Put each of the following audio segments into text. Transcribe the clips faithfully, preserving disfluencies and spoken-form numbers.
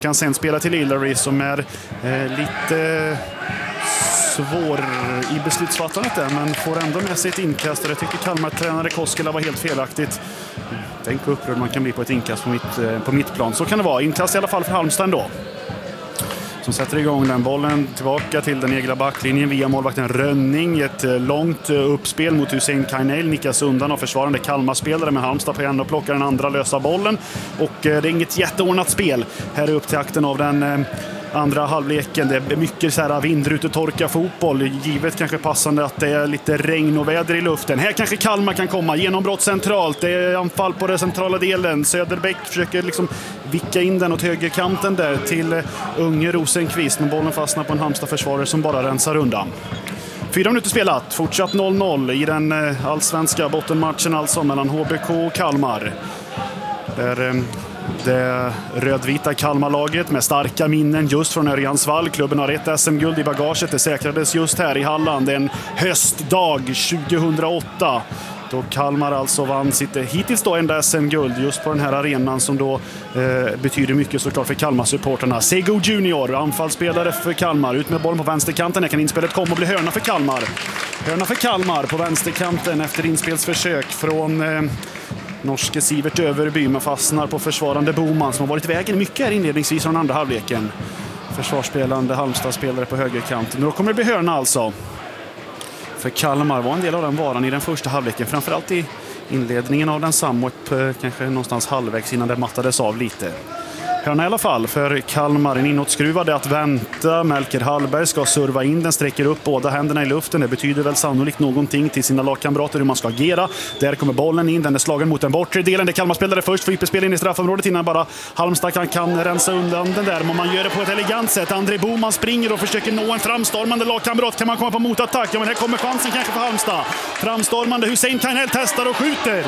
kan sen spela till Hillary som är eh, lite svår i beslutsfattandet där, men får ändå med sig ett inkast. Jag tycker Kalmar-tränare Koskela var helt felaktigt. Tänk hur upprörd man kan bli på ett inkast på mitt, eh, på mitt plan. Så kan det vara. Inkast i alla fall för Halmstad ändå. Som sätter igång den bollen tillbaka till den egna backlinjen via målvakten Rönning. Ett långt uppspel mot Hussein Kainel, nickas undan av försvarande Kalmar-spelare med Halmstad på en och plockar den andra lösa bollen. Och det är inget jätteordnat spel här upp till akten av den andra halvleken. Det är mycket så här vindrutetorka fotboll, givet kanske passande att det är lite regn och väder i luften. Här kanske Kalmar kan komma, genombrott centralt, det är anfall på den centrala delen. Söderbäck försöker liksom vicka in den åt högerkanten där till Unge Rosenqvist, men bollen fastnar på en Halmstad-försvarare som bara rensar undan. Fyra minuter spelat, fortsatt noll noll i den allsvenska bottenmatchen alltså mellan H B K och Kalmar. Där det rödvita Kalmarlaget med starka minnen just från Örjansvall. Klubben har ett S M-guld i bagaget. Det säkrades just här i Halland en höstdag tjugohundraåtta. Då Kalmar alltså vann sitt hittills då enda S M-guld just på den här arenan som då eh, betyder mycket såklart för Kalmar-supporterna. Sego Junior, anfallsspelare för Kalmar. Ut med bollen på vänsterkanten. Här kan inspelet komma och bli hörna för Kalmar. Hörna för Kalmar på vänsterkanten efter inspelsförsök från Eh, norske Sivert Överby, men fastnar på försvarande Boman som har varit i vägen mycket här inledningsvis från andra halvleken. Försvarsspelande Halmstad-spelare på högerkanten. Då kommer det bli hörna alltså. För Kalmar var en del av den varan i den första halvleken, framförallt i inledningen av den samma, kanske någonstans halvvägs innan det mattades av lite. Hörna i alla fall för Kalmar, en inåtskruvade att vänta. Melker Hallberg ska serva in den, sträcker upp båda händerna i luften. Det betyder väl sannolikt någonting till sina lagkamrater hur man ska agera. Där kommer bollen in, den är slagen mot den bortre delen. Det Kalmar spelare först för spela in i straffområdet innan bara Halmstad kan, kan rensa undan den där. Men man gör det på ett elegant sätt. André Boman springer och försöker nå en framstormande lagkamrat. Kan man komma på motattack? Ja, men här kommer chansen kanske för Halmstad. Framstormande Hussein Kainel testar och skjuter.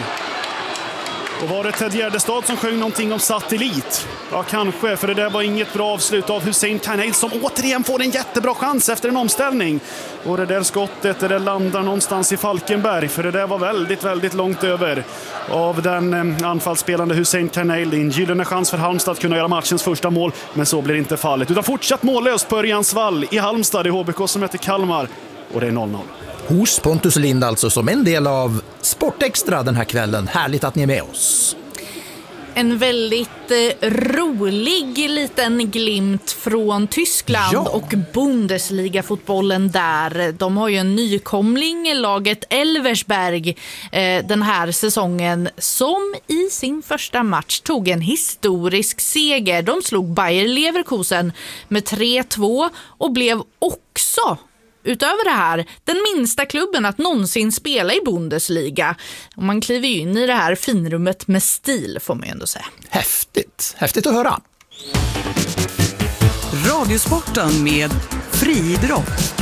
Och var det Ted Gärdestad som sjöng någonting om satellit? Ja, kanske, för det där var inget bra avslut av Hussein Kainel som återigen får en jättebra chans efter en omställning. Och det där skottet, det där landar någonstans i Falkenberg, för det där var väldigt, väldigt långt över av den eh, anfallsspelande Hussein Kainel. En gyllene chans för Halmstad att kunna göra matchens första mål, men så blir inte fallet. Utan fortsatt mållöst på Örjansvall i Halmstad, i H B K som heter Kalmar. Och det är noll noll. Hos Pontus Lind alltså som en del av Sportextra den här kvällen. Härligt att ni är med oss. En väldigt eh, rolig liten glimt från Tyskland, ja. Och Bundesliga-fotbollen där. De har ju en nykomling, laget Elversberg, eh, den här säsongen, som i sin första match tog en historisk seger. De slog Bayer Leverkusen med tre två och blev också, utöver det här, den minsta klubben att någonsin spela i Bundesliga. Och man kliver ju in i det här finrummet med stil, får man ju ändå säga. Häftigt, häftigt att höra. Radiosporten med friidrott.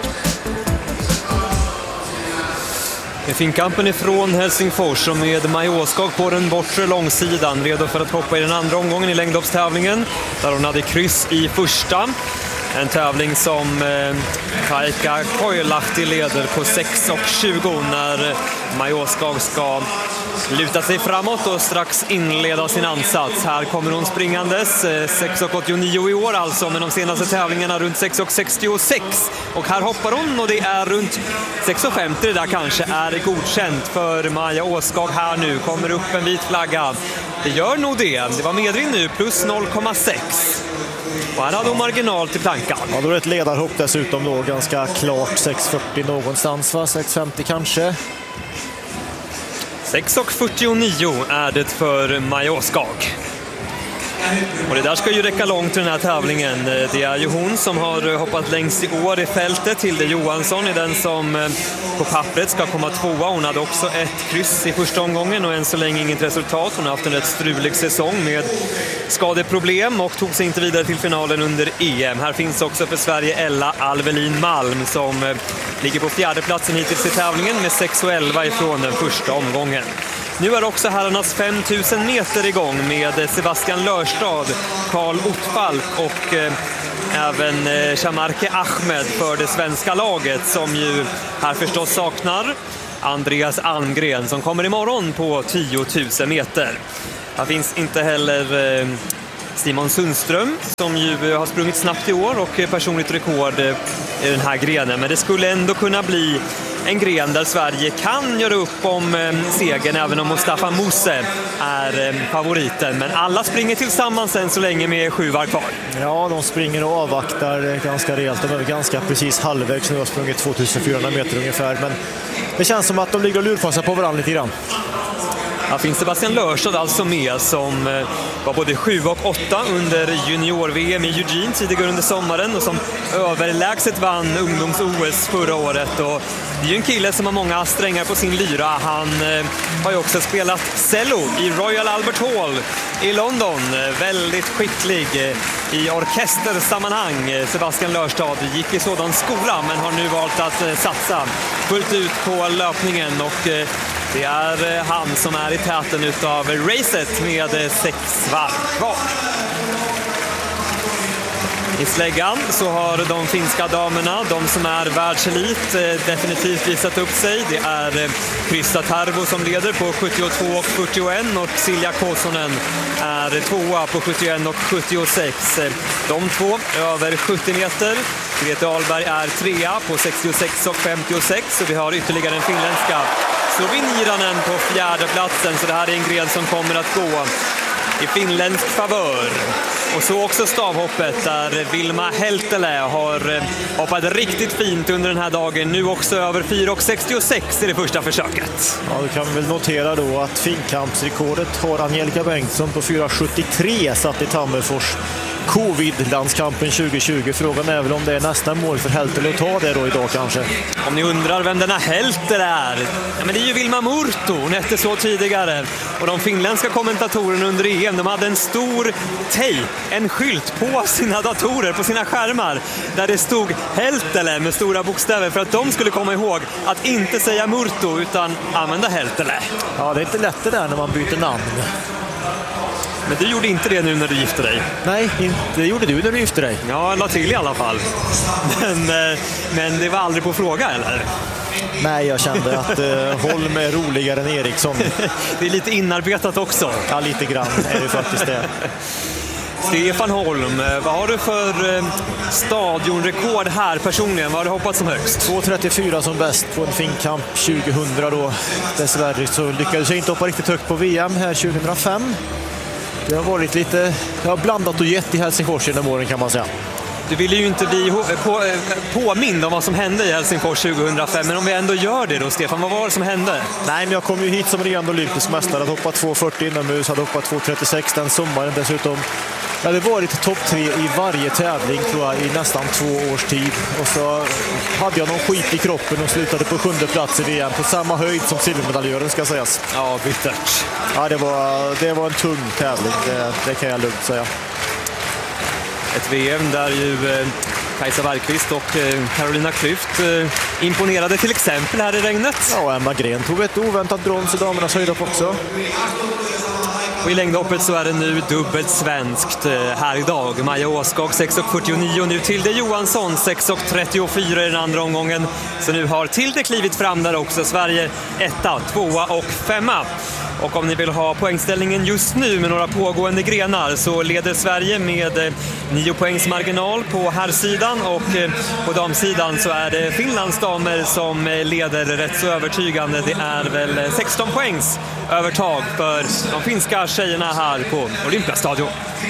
Finkampen ifrån Helsingfors och med Maja Åskog på den bortre långsidan, redo för att hoppa i den andra omgången i längdhoppstävlingen där hon hade kryss i första. En tävling som eh, Kaika Koilahti leder på sex tjugo när Maja Åskog ska luta sig framåt och strax inleda sin ansats. Här kommer hon springandes, eh, sex åttionio i år alltså, men de senaste tävlingarna runt sex sextiosex. Och här hoppar hon och det är runt sex femtio, det där kanske är godkänt för Maja Åskog här nu. Kommer upp en vit flagga. Det gör nog det. Det var medvind nu, plus noll komma sex. Och här hade hon marginal till plankan. Ja, då är det ett ledarhopp dessutom då, ganska klart sex fyrtio någonstans, va? sex femtio kanske. sex fyrtionio är det för Maja Åskog. Och det där ska ju räcka långt i den här tävlingen. Det är ju hon som har hoppat längst i år i fältet. Hilde Johansson är den som på pappret ska komma tvåa. Hon hade också ett kryss i första omgången och än så länge inget resultat. Hon har haft en rätt strulig säsong med skadeproblem och tog sig inte vidare till finalen under E M. Här finns också för Sverige Ella Alvelin Malm som ligger på fjärde platsen hittills i tävlingen med sex elva ifrån den första omgången. Nu är också herrarnas fem tusen meter igång med Sebastian Lörstad, Karl Ottfalk och eh, även eh, Shamarke Ahmed för det svenska laget som ju här förstås saknar Andreas Almgren som kommer imorgon på tio tusen meter. Här finns inte heller eh, Simon Sundström som ju har sprungit snabbt i år och personligt rekord i den här grenen. Men det skulle ändå kunna bli en gren där Sverige kan göra upp om eh, segern, även om Mustafa Mose är eh, favoriten. Men alla springer tillsammans än så länge med sju var kvar. Ja, de springer och avvaktar ganska rejält. De är ganska precis halvvägs nu och har sprungit tvåtusenfyrahundra meter ungefär. Men det känns som att de ligger och lurfassar på varandra lite grann. Här finns Sebastian Lörstad alltså med, som var både sju och åtta under junior-V M i Eugene tidigare under sommaren och som överlägset vann ungdoms-O S förra året. Och det är ju en kille som har många strängar på sin lyra. Han har ju också spelat cello i Royal Albert Hall i London. Väldigt skicklig i orkestersammanhang. Sebastian Lörstad gick i sådan skola men har nu valt att satsa fullt ut på löpningen, och det är han som är i täten utav racet med sex varv kvar. I släggan så har de finska damerna, de som är världselit, definitivt visat upp sig. Det är Krista Tarvo som leder på sjuttiotvå och fyrtioen och Silja Kosonen är tvåa på sjuttioen och sjuttiosex. De två över sjuttio meter. Grete Ahlberg är trea på sextiosex och femtiosex, och vi har ytterligare en finländska, Soviniranen, på fjärde platsen. Så det här är en gren som kommer att gå i finländsk favör. Och så också stavhoppet där Vilma Heltele har hoppat riktigt fint under den här dagen. Nu också över fyra och sextiosex i det första försöket. Ja, du kan väl notera då att finkampsrekordet har Angelica Bengtsson på fyra sjuttiotre satt i Tammerfors covid-landskampen tjugo tjugo. Frågan är väl om det är nästa mål för Heltele att ta det då idag kanske. Om ni undrar vem denna Heltele är, ja, men det är ju Vilma Murto. Hon hette så tidigare. Och de finländska kommentatorerna under E M, de hade en stor tejp, en skylt på sina datorer, på sina skärmar, där det stod Heltele med stora bokstäver, för att de skulle komma ihåg att inte säga Murto utan använda Heltele. Ja, det är inte lätt det där när man byter namn. Men du gjorde inte det nu när du gifte dig. Nej, det gjorde du när du gifte dig. Ja, jag la till i alla fall. Men, men det var aldrig på fråga, eller? Nej, jag kände att uh, Holm är roligare än Eriksson. Det är lite inarbetat också. Ja, lite grann är det faktiskt det. Stefan Holm, vad har du för stadionrekord här personligen? Vad har du hoppat som högst? två trettiofyra som bäst på en finkamp tjugohundra då. Dessvärre så lyckades jag inte hoppa riktigt högt på V M här tjugohundrafem. Det har varit lite, jag har blandat och gett i Helsingfors genom åren kan man säga. Du ville ju inte bli på, påmind om vad som hände i Helsingfors tjugohundrafem, men om vi ändå gör det då, Stefan, vad var det som hände? Nej, men jag kom ju hit som regerande olympisk mästare, hade hoppat två fyrtio inomhus, hade hoppat två trettiosex den sommaren dessutom. Jag hade varit topp tre i varje tävling tror jag i nästan två års tid, och så hade jag någon skit i kroppen och slutade på sjunde plats i V M på samma höjd som silvermedaljören ska sägas. Ja, bittert. Ja, det var, det var en tung tävling, det, det kan jag lugnt säga. Ett V M där ju eh, Kajsa Bergqvist och eh, Carolina Klüft eh, imponerade till exempel här i regnet. Ja, Emma Gren tog ett oväntat brons i damernas höjdhopp också. Och i längdhoppet så är det nu dubbelt svenskt eh, här idag. Maja Åskog sex och fyrtionio, nu Tilde Johansson sex och trettiofyra i den andra omgången. Så nu har Tilde klivit fram där också. Sverige etta, tvåa och femma. Och om ni vill ha poängställningen just nu med några pågående grenar så leder Sverige med nio poängs marginal på herrsidan, och på damsidan så är det Finlands damer som leder rätt så övertygande. Det är väl sexton poängs övertag för de finska tjejerna här på Olympiastadion.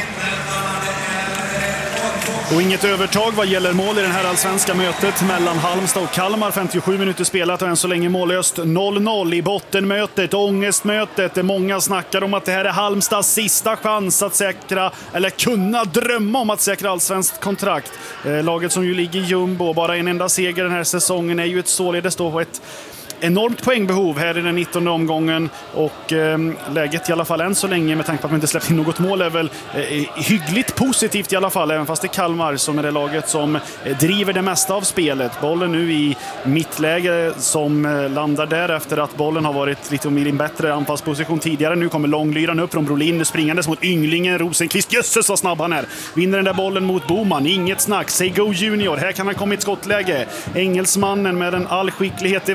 Och inget övertag vad gäller mål i det här allsvenska mötet mellan Halmstad och Kalmar. femtiosju minuter spelat och än så länge mållöst noll noll i bottenmötet, ångestmötet. Många snackar om att det här är Halmstads sista chans att säkra, eller kunna drömma om att säkra allsvenskt kontrakt. Eh, laget som ju ligger i jumbo, bara en enda seger den här säsongen, är ju ett således då på ett enormt poängbehov här i den nittonde omgången, och eh, läget i alla fall än så länge med tanke på att man inte släppt in något mål är väl eh, hyggligt positivt i alla fall, även fast det är Kalmar som är det laget som eh, driver det mesta av spelet. Bollen nu i mittläge som eh, landar där efter att bollen har varit lite om en bättre anfallsposition tidigare. Nu kommer långlyran upp från Brolin springandes mot ynglingen Rosenqvist. Jösses vad snabb han är. Vinner den där bollen mot Boman. Inget snack. Sego Junior. Här kan han komma i ett skottläge. Engelsmannen med en all skicklighet i världen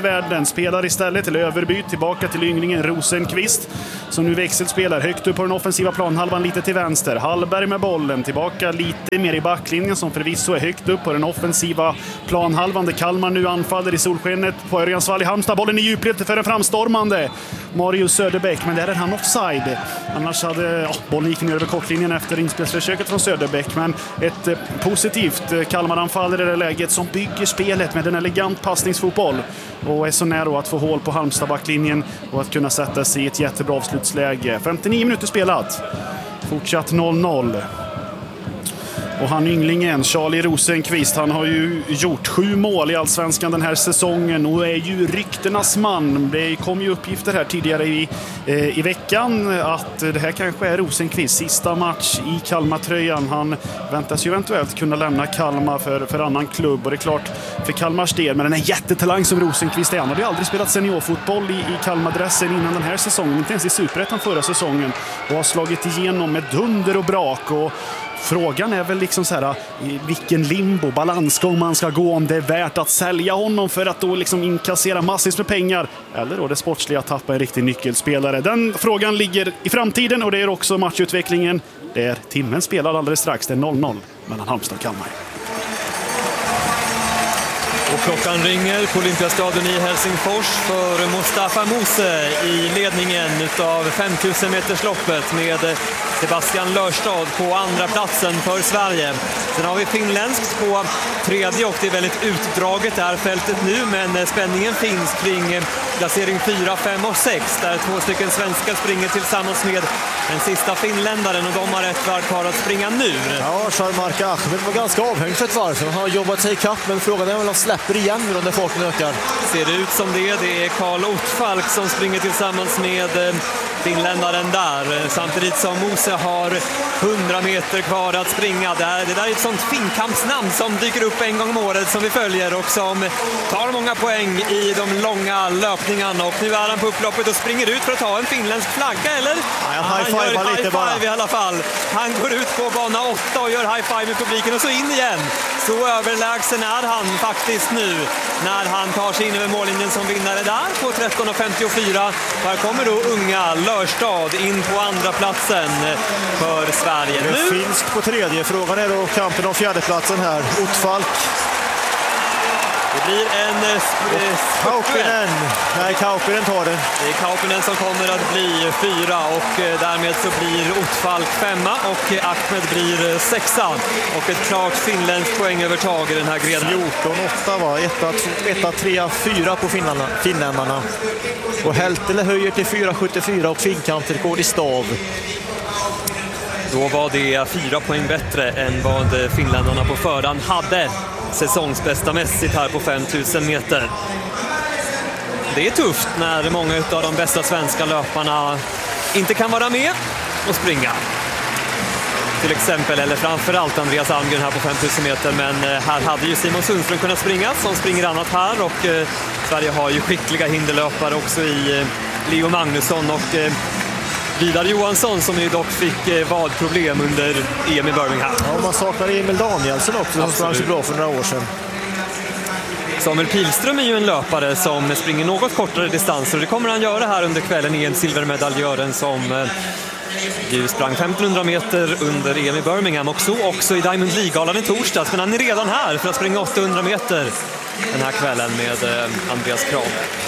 spelar istället, eller överbyt, tillbaka till ynglingen Rosenqvist som nu växelspelar högt upp på den offensiva planhalvan, lite till vänster. Hallberg med bollen, tillbaka lite mer i backlinjen som förvisso är högt upp på den offensiva planhalvan där Kalmar nu anfaller i solskenet på Örjansvall i Halmstad. Bollen i djupled för en framstormande Marius Söderbäck, men där är han offside. Annars hade ja, bollen gick ner över kortlinjen efter inspelsförsöket från Söderbäck, men ett eh, positivt eh, Kalmar-anfall i det läget som bygger spelet med en elegant passningsfotboll och är så nära att få hål på Halmstad-backlinjen och att kunna sätta sig i ett jättebra avslutsläge. femtionio minuter spelat. Fortsatt noll noll. Och han ynglingen, Charlie Rosenqvist, han har ju gjort sju mål i Allsvenskan den här säsongen och är ju ryktenas man. Det kom ju uppgifter här tidigare i, eh, i veckan att det här kanske är Rosenqvists sista match i Kalmar-tröjan. Han väntas ju eventuellt kunna lämna Kalmar för, för annan klubb, och det är klart för Kalmars del, men den här jättetalang som Rosenqvist är, han hade ju aldrig spelat seniorfotboll i, i Kalmar-dressen innan den här säsongen, inte ens i Superettan förra säsongen, och har slagit igenom med dunder och brak. Och frågan är väl liksom så här, i vilken limbo, balansgång man ska gå, om det är värt att sälja honom för att då liksom inkassera massvis med pengar, eller då det sportsliga att tappa en riktig nyckelspelare. Den frågan ligger i framtiden, och det är också matchutvecklingen. Det är timmen spelar alldeles strax, det är noll noll mellan Halmstad och Kalmar. Och klockan ringer på Olympiastadion i Helsingfors för Mustafa Mose i ledningen utav femtusen metersloppet med Sebastian Lörstad på andra platsen för Sverige. Sen har vi finländskt på tredje, och det är väldigt utdraget det här fältet nu, men spänningen finns kring placering fyra, fem och sex där två stycken svenskar springer tillsammans med den sista finländaren, och de har ett varv kvar att springa nu. Ja, Sharmark Ahmed var ganska avhängd för ett varv. Han har jobbat sig i kapp, men frågan är väl om han släpper igen nu när farten ökar. Ser det ut som det. Det är Karl Ottfalk som springer tillsammans med finländaren där. Samtidigt som Mose har hundra meter kvar att springa. Det, här, det där är ett sånt finkampsnamn som dyker upp en gång om året som vi följer och som tar många poäng i de långa löpningarna. Och nu är han på upploppet och springer ut för att ta en finländsk flagga, eller? Ja, han gör lite high five bara. i alla fall. Han går ut på bana åtta och gör high five med publiken och så in igen. Så överlägsen är han faktiskt nu när han tar sig in över mållinjen som vinnare där på tretton femtiofyra. Här kommer då unga Lörstad in på andra platsen för Sverige. Det är nu finsk på tredje. Frågan är då kampen om fjärdeplatsen här. Ottfalk. Det blir en Kaupinen. Nej, Kaupinen tar den. Det är Kaupinen som kommer att bli fyra, och därmed så blir Ottfalk femma och Ahmed blir sexa. Och ett klart finländskt poängövertag i den här grenen. fjorton åtta var ett tre fyra på finnarna, finländarna. Och Heltele höjer till fyra sjuttiofyra och finkamprekord i stav. Då var det fyra poäng bättre än vad finländarna på förhand hade säsongsbästa mässigt här på femtusen meter. Det är tufft när många av de bästa svenska löparna inte kan vara med och springa. Till exempel, eller framförallt Andreas Almgren här på femtusen meter, men här hade ju Simon Sundström kunnat springa som springer annat här, och eh, Sverige har ju skickliga hinderlöpare också i eh, Leo Magnusson och eh, Vidar Johansson som ju dock fick eh, vadproblem under E M i Birmingham. Ja, man saknar Emil Danielsson också som sprang så bra för några år sedan. Samuel Pilström är ju en löpare som springer något kortare distanser, och det kommer han göra här under kvällen i en silvermedaljören som eh, ju sprang femtonhundra meter under E M i Birmingham och så också i Diamond League-galan i torsdags, men han är redan här för att springa åttahundra meter den här kvällen med eh, Andreas Krav.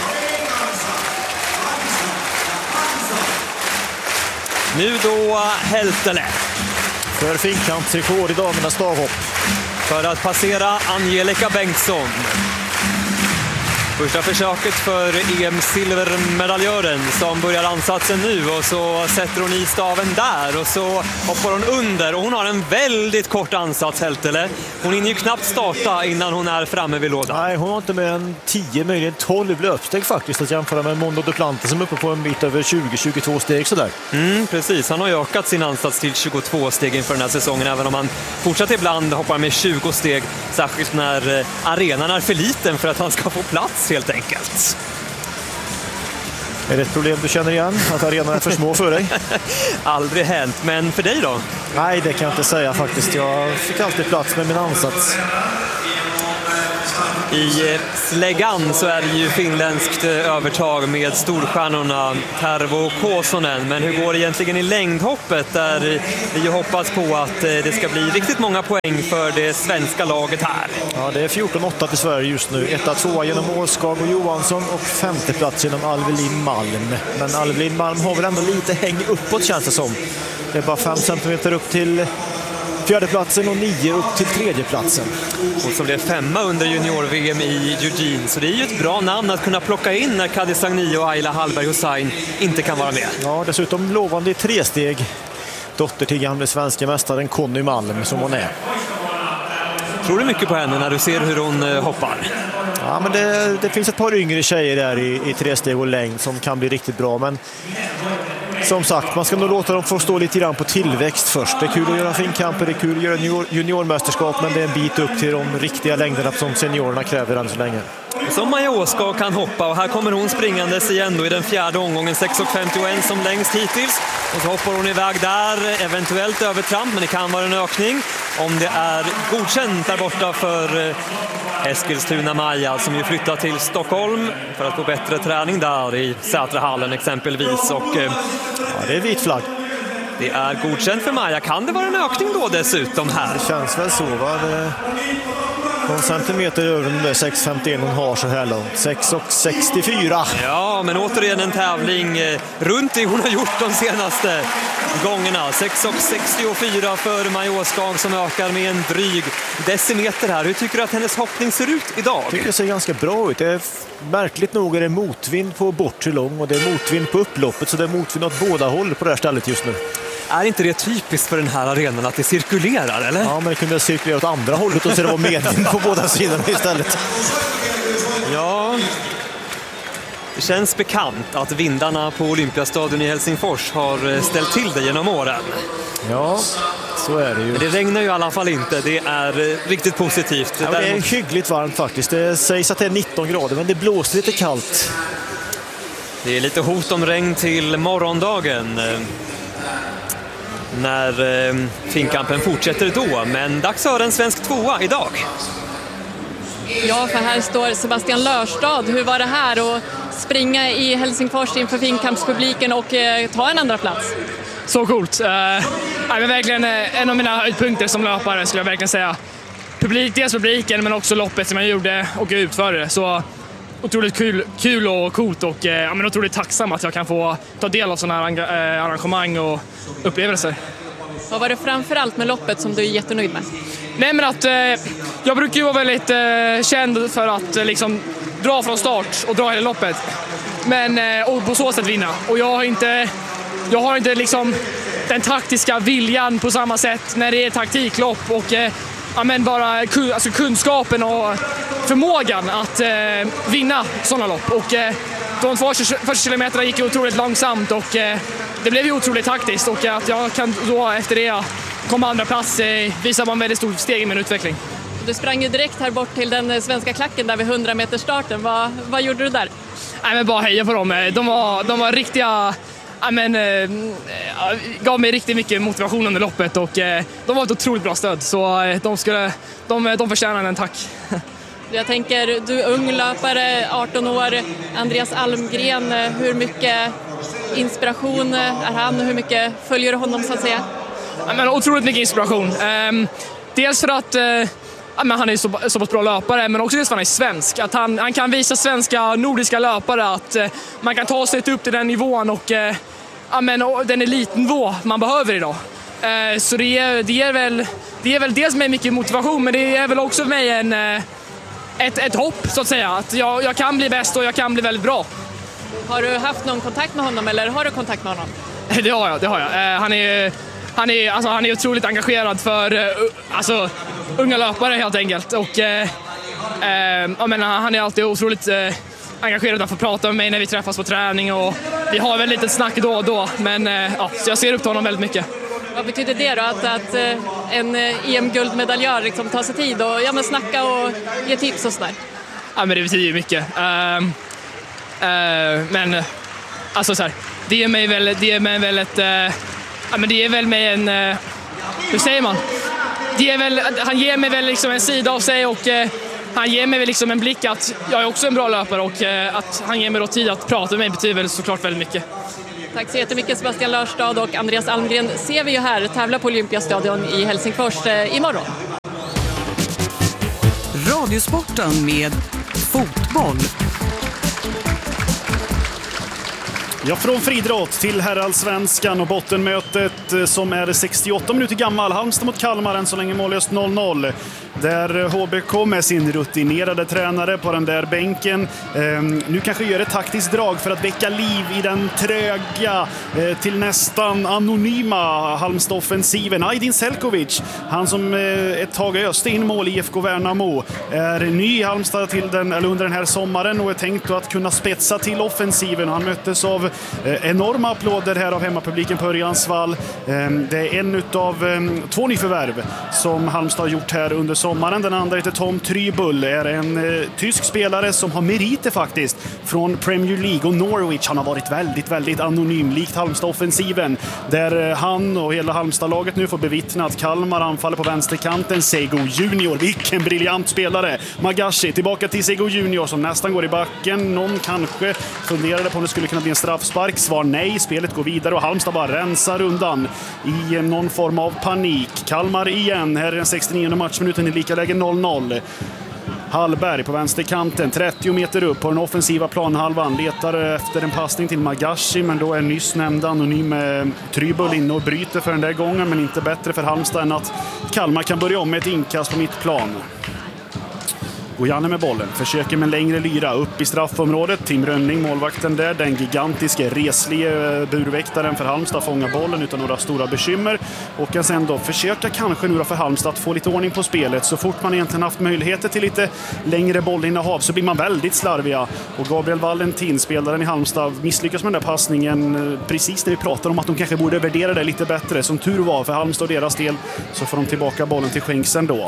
Nu då Heltele. För finkampsrekord i damernas stavhopp. För att passera Angelica Bengtsson. Första försöket för E M-silvermedaljören som börjar ansatsen nu, och så sätter hon i staven där och så hoppar hon under, och hon har en väldigt kort ansats, Heltele. Hon hinner ju knappt starta innan hon är framme vid lådan. Nej, hon har inte mer än tio, möjligen tolv löpsteg faktiskt att jämföra med Mondo Duplantis som är uppe på en bit över tjugo till tjugotvå steg sådär. Mm, precis, han har ju ökat sin ansats till tjugotvå steg inför den här säsongen, även om han fortsatt ibland hoppar med tjugo steg, särskilt när arenan är för liten för att han ska få plats helt enkelt. Är det ett problem du känner igen? Att arenan är för små för dig? Aldrig hänt, men för dig då? Nej, det kan jag inte säga faktiskt. Jag fick alltid plats med min ansats. I släggan så är det ju finländskt övertag med storstjärnorna Tervo och Kosonen. Men hur går det egentligen i längdhoppet där vi ju hoppas på att det ska bli riktigt många poäng för det svenska laget här? Ja, det är fjorton åtta till Sverige just nu. Etta, tvåa genom Årskag och Johansson och femte plats genom Alvelin Malm. Men Alvelin Malm har väl ändå lite häng uppåt känns det som. Det är bara fem centimeter upp till fjärdeplatsen och nio upp till tredjeplatsen. Och som blev femma under junior-V M i Eugene. Så det är ju ett bra namn att kunna plocka in när Kadi Sagni och Ayla Hallberg Hussein inte kan vara med. Ja, dessutom lovande i tre steg. Dotter till gamle svenska mästaren Conny Malm som hon är. Tror du mycket på henne när du ser hur hon hoppar? Ja, men det, det finns ett par yngre tjejer där i, i tre steg och längd som kan bli riktigt bra. Men som sagt, man ska nog låta dem få stå lite grann på tillväxt först. Det är kul att göra finkamper, det är kul att göra junior, juniormästerskap, men det är en bit upp till de riktiga längderna som seniorerna kräver än så länge. Som Maja Åskag kan hoppa och här kommer hon springandes igen då i den fjärde omgången, sex femtioett som längst hittills. Och så hoppar hon iväg där, eventuellt övertramp, men det kan vara en ökning om det är godkänt där borta för Eskilstuna Maja som ju flyttar till Stockholm för att få bättre träning där i Sätrahallen exempelvis. Och, ja, det är vit flagg. Det är godkänt för Maja. Kan det vara en ökning då dessutom här? Det känns väl så, va? Det... någon centimeter över den där sex femtioett hon har så här långt. sex sextiofyra. Ja, men återigen en tävling runt det hon har gjort de senaste gångerna. sex sextiofyra för Maja Åskag som ökar med en dryg decimeter här. Hur tycker du att hennes hoppning ser ut idag? Jag tycker det ser ganska bra ut. Det är märkligt nog är det motvind på bortre lång och det är motvind på upploppet, så det är motvind åt båda håll på det här stället just nu. Är inte det typiskt för den här arenan att det cirkulerar, eller? Ja, men det kunde cirkulera åt andra hållet och så det var medvind på båda sidorna istället. Ja, det känns bekant att vindarna på Olympiastadion i Helsingfors har ställt till det genom åren. Ja, så är det ju. Men det regnar ju i alla fall inte, det är riktigt positivt. Ja, det är hyggligt varmt faktiskt. Det sägs att det är nitton grader, men det blåser lite kallt. Det är lite hot om regn till morgondagen när eh, finkampen fortsätter då, men dags för en svensk tvåa idag. Ja, för här står Sebastian Lörstad. Hur var det här att springa i Helsingfors inför finkampspubliken och eh, ta en andra plats? Så coolt. Uh, men verkligen uh, en av mina höjdpunkter som löpare skulle jag verkligen säga. Publik, dels publiken men också loppet som jag gjorde och utförde. Så otroligt kul, kul och coolt och uh, ja, men otroligt tacksam att jag kan få ta del av sådana här uh, arrangemang och upplevelser. Vad var det framförallt med loppet som du är jättenöjd med? Nej, men att uh, jag brukar ju vara väldigt uh, känd för att uh, liksom dra från start och dra hela loppet. Men uh, och på så sätt vinna. Och jag har inte jag har inte liksom den taktiska viljan på samma sätt när det är taktiklopp och eh, ja, men bara alltså kunskapen och förmågan att eh, vinna sådana lopp. Och eh, de första kilometerna gick ju otroligt långsamt och eh, det blev ju otroligt taktiskt och att jag kan då efter det komma andra plats eh, visar man väldigt stort steg i min utveckling. Du sprang ju direkt här bort till den svenska klacken där vid hundra meter starten. Vad, vad gjorde du där? Nej, men bara heja på dem. De var, de var riktiga... Ja, men, eh, gav mig riktigt mycket motivation under loppet och eh, de var ett otroligt bra stöd så eh, de, skulle, de, de förtjänar en tack. Jag tänker, du är ung löpare, arton år, Andreas Almgren, hur mycket inspiration är han och hur mycket följer du honom så att säga? Ja, men, otroligt mycket inspiration. Eh, dels för att eh, ja, men han är så, så pass bra löpare men också dels för att han är svensk. Att han, han kan visa svenska nordiska löpare att eh, man kan ta sig upp till den nivån och eh, ja, men, och den elitnivå man behöver idag. Eh, så det ger, det, ger väl, det ger väl dels mig mycket motivation men det ger väl också mig en, eh, ett, ett hopp så att säga. Att jag, jag kan bli bäst och jag kan bli väldigt bra. Har du haft någon kontakt med honom eller har du kontakt med honom? Det har jag, det har jag. Eh, han är... Han är, alltså, han är otroligt engagerad för uh, alltså, unga löpare helt enkelt. Och, uh, uh, jag menar, han är alltid otroligt uh, engagerad att få prata med mig när vi träffas på träning. Och vi har väl lite snack då och då, men uh, ja, så jag ser upp till honom väldigt mycket. Vad betyder det då? Att, att uh, en E M-guldmedaljör liksom tar sig tid och ja, men snacka och ge tips och sådär? Ja, men det betyder ju mycket. Uh, uh, men uh, alltså så här, det ger mig väl, det ger mig väl ett... Uh, Ja, men det är väl med en, hur säger man? Det är väl, han ger mig väl liksom en sida av sig och han ger mig väl liksom en blick att jag är också en bra löpare och eh, att han ger mig då tid att prata med mig betyder väl såklart väldigt mycket. Tack så jättemycket Sebastian Lörstad, och Andreas Almgren ser vi ju här tävla på Olympiastadion i Helsingfors eh, imorgon. Radiosporten med fotboll. Ja, från friidrott till herrallsvenskan och bottenmötet som är sextioåtta minuter gammal. Halmstad mot Kalmar, än så länge mållöst noll noll. Där H B K med sin rutinerade tränare på den där bänken eh, nu kanske gör ett taktiskt drag för att väcka liv i den tröga eh, till nästan anonyma Halmstad-offensiven. Aydin Selkovic, han som eh, ett tag öste in mål i I F K Värnamo, är ny i Halmstad till den, eller under den här sommaren och är tänkt att kunna spetsa till offensiven. Han möttes av eh, enorma applåder här av hemmapubliken på Örjansvall. Eh, det är en utav eh, två nyförvärv som Halmstad har gjort här under sommaren. Den andra heter Tom Trybull, är en eh, tysk spelare som har meriter faktiskt från Premier League och Norwich. Han har varit väldigt, väldigt anonym, likt Halmstad-offensiven, där eh, han och hela Halmstad-laget nu får bevittna att Kalmar anfaller på vänsterkanten. Sego Junior, vilken briljant spelare. Magashi tillbaka till Sego Junior som nästan går i backen. Någon kanske funderade på om det skulle kunna bli en straffspark. Svar nej, spelet går vidare och Halmstad bara rensar undan i eh, någon form av panik. Kalmar igen, här är den sextionionde matchminuten i lika läge noll noll. Hallberg på vänsterkanten, trettio meter upp på den offensiva planhalvan, letar efter en passning till Magashi, men då är nyss nämnda anonym Trybull inne och bryter för den där gången, men inte bättre för Halmstad än att Kalmar kan börja om med ett inkast på mittplan. Gojanne med bollen, försöker med en längre lyra upp i straffområdet. Tim Rönning, målvakten där, den gigantiska reslige burväktaren för Halmstad, fångar bollen utan några stora bekymmer och kan sen då försöka kanske nu då för Halmstad att få lite ordning på spelet. Så fort man egentligen haft möjligheter till lite längre bollinnehav så blir man väldigt slarviga, och Gabriel Valentin, spelaren i Halmstad, misslyckas med den där passningen precis när vi pratar om att de kanske borde värdera det lite bättre. Som tur var för Halmstad och deras del så får de tillbaka bollen till Schenksen då.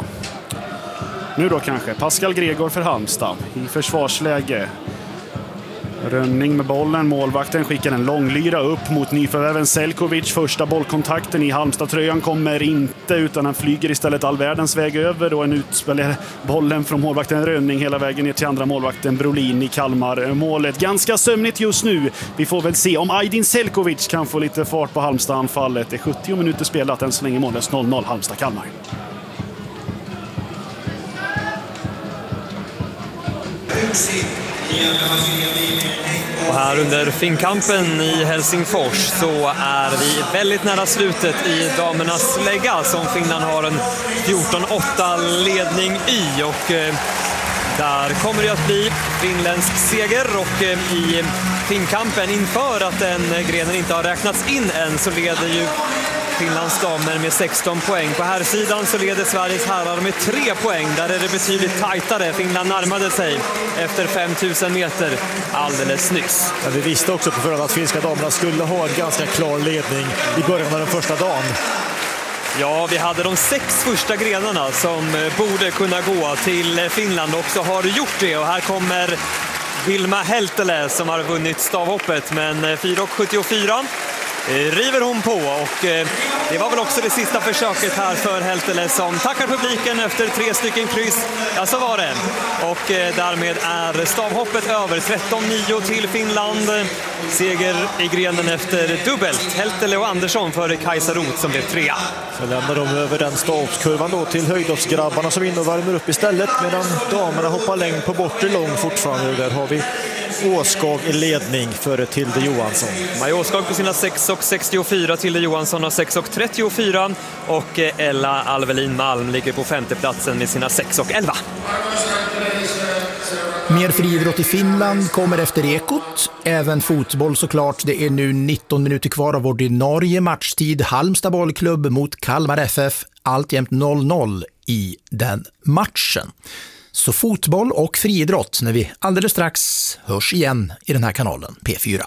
Nu då kanske Pascal Gregor för Halmstad i försvarsläge. Rönning med bollen, målvakten skickar en långlyra upp mot nyförvärven Selkovic. Första bollkontakten i Halmstad-tröjan kommer inte, utan han flyger istället all världens väg över och en utspelar bollen från målvakten Rönning hela vägen ner till andra målvakten Brolin i Kalmar. Målet ganska sömnigt just nu. Vi får väl se om Aydin Selkovic kan få lite fart på Halmstad-anfallet. Det är sjuttio minuter spelat, än så länge målet noll noll Halmstad-Kalmar. Och här under Finnkampen i Helsingfors så är vi väldigt nära slutet i damernas lägga som Finland har en fjorton åtta ledning i, och eh, där kommer det att bli finländsk seger, och eh, i Finnkampen inför att den grenen inte har räknats in än så leder ju Finlands damer med sexton poäng. På här sidan så leder Sveriges herrar med tre poäng. Där är det betydligt tajtare. Finland närmade sig efter fem tusen meter alldeles nyss. Ja, vi visste också på förhand att finska damerna skulle ha en ganska klar ledning i början av den första dagen. Ja, vi hade de sex första grenarna som borde kunna gå till Finland, och så har gjort det. Och här kommer Vilma Heltele som har vunnit stavhoppet, men fyra sjuttiofyra river hon på, och det var väl också det sista försöket här för Heltele som tackar publiken efter tre stycken kryss. Ja, så var det. Och därmed är stavhoppet över. tretton nio till Finland. Seger i grenen efter dubbelt. Heltele och Andersson för Kajsa Roth som blev trea. Så lämnar de över den stavskurvan då till höjdhoppsgrabbarna som in och värmer upp istället, medan damerna hoppar längd på bortre lång fortfarande. Där har vi Åskag i ledning före Tilde Johansson. Maj Åskag på sina sex sextiofyra, Tilde Johansson har sex trettiofyra, och Ella Alvelin Malm ligger på femteplatsen med sina sex elva. Mer friidrott i Finland kommer efter Ekot. Även fotboll såklart. Det är nu nitton minuter kvar av ordinarie matchtid. Halmstad bollklubb mot Kalmar F F. Alltjämt noll noll i den matchen. Så fotboll och friidrott när vi alldeles strax hörs igen i den här kanalen P fyra.